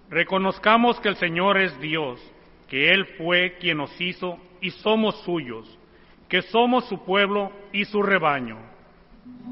Reconozcamos que el Señor es Dios, que Él fue quien nos hizo y somos suyos, que somos su pueblo y su rebaño.